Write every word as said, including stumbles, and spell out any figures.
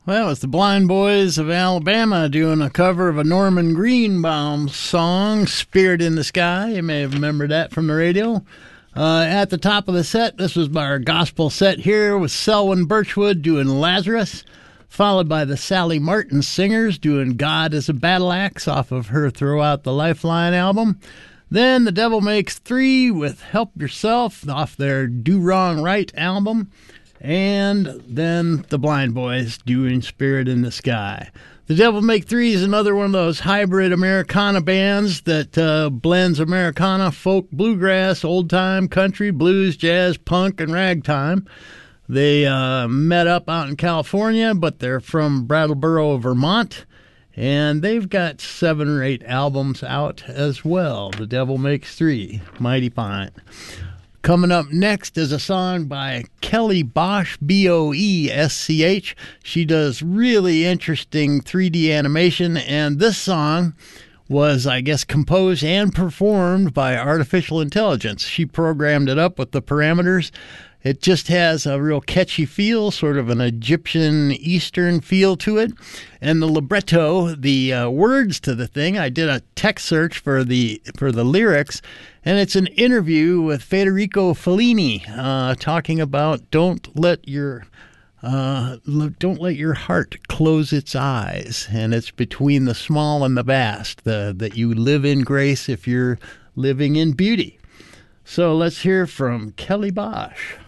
Well, it's the Blind Boys of Alabama doing a cover of a Norman Greenbaum song, Spirit in the Sky. You may have remembered that from the radio. Uh, at the top of the set, this was our gospel set here with Selwyn Birchwood doing Lazarus, followed by the Sally Martin Singers doing God is a Battle Axe off of her Throw Out the Lifeline album. Then The Devil Makes Three with Help Yourself off their Do Wrong Right album. And then the Blind Boys doing Spirit in the Sky. The Devil Make Three is another one of those hybrid Americana bands that uh, blends Americana, folk, bluegrass, old-time, country, blues, jazz, punk, and ragtime. They uh, met up out in California, but they're from Brattleboro, Vermont, and they've got seven or eight albums out as well. The Devil Makes Three, mighty fine. Coming up next is a song by Kelly Bosch, B O E S C H. She does really interesting three D animation, and this song was, I guess, composed and performed by artificial intelligence. She programmed it up with the parameters. It just has a real catchy feel, sort of an Egyptian Eastern feel to it. And the libretto, the uh, words to the thing, I did a text search for the for the lyrics, and it's an interview with Federico Fellini uh, talking about don't let your uh, don't let your heart close its eyes, and it's between the small and the vast, the, that you live in grace if you're living in beauty. So let's hear from Kelly Bosch.